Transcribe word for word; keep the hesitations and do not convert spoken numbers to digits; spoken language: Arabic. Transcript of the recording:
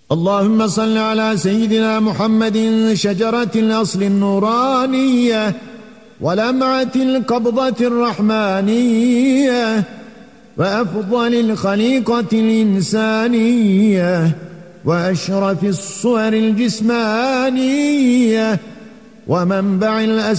اللهم صل على سيدنا محمد شجرة الأصل النورانية ولمعة القبضة الرحمانية وأفضل الخليقة الإنسانية وأشرف الصور الجسمانية ومنبع الأسماء